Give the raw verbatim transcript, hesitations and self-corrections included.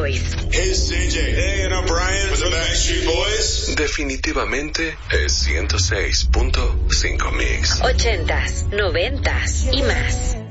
Boys. Hey, C J. Hey, and I'm Brian with the Backstreet Boys. Definitivamente es ciento seis punto cinco Mix. Ochentas, noventas y más.